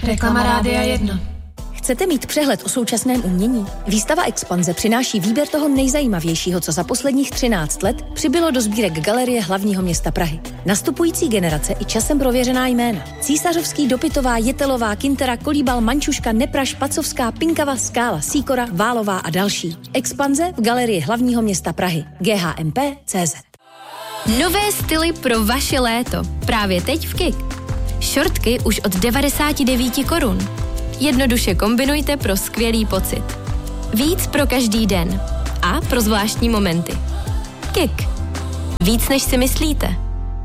Reklama Rádia 1. Chcete mít přehled o současném umění? Výstava Expanze přináší výběr toho nejzajímavějšího, co za posledních 13 let přibylo do sbírek Galerie hlavního města Prahy. Nastupující generace i časem prověřená jména. Císařovský, Dopitová, Jetelová, Kintera, Kolíbal, Mančuška, Nepraž, Pacovská, Pinkava, Skála, Sýkora, Válová a další. Expanze v Galerii hlavního města Prahy. GHMP.cz. Nové styly pro vaše léto. Právě teď v KIK. Šortky už od 99 korun. Jednoduše kombinujte pro skvělý pocit. Víc pro každý den. A pro zvláštní momenty. KIK. Víc, než si myslíte.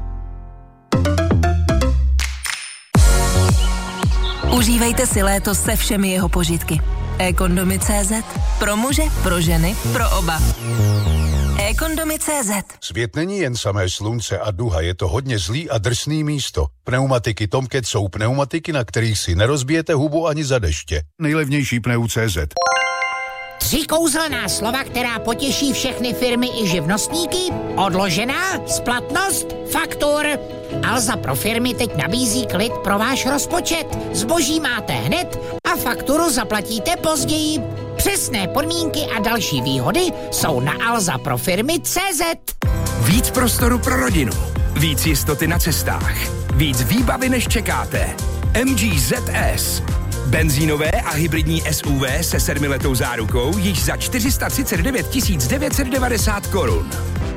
Užívejte si léto se všemi jeho požitky. eKondomy.cz. Pro muže, pro ženy, pro oba. eKondomy.cz. Svět není jen samé slunce a duha, je to hodně zlý a drsný místo. Pneumatiky Tomcat jsou pneumatiky, na kterých si nerozbijete hubu ani za deště. Nejlevnější pneu.cz. 3 kouzelná slova, která potěší všechny firmy i živnostníky. Odložená, splatnost, faktur. Alza pro firmy teď nabízí klid pro váš rozpočet. Zboží máte hned a fakturu zaplatíte později. Přesné podmínky a další výhody jsou na alzaprofirmy.cz. Víc prostoru pro rodinu, víc jistoty na cestách, víc výbavy, než čekáte. MG ZS. Benzínové a hybridní SUV se 7letou zárukou již za 439 990 korun.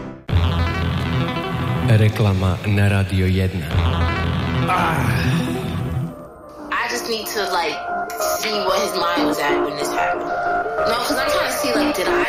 Reklama na Radio 1. I just need to see what his mind was at when this happened. No, because I'm trying to see did I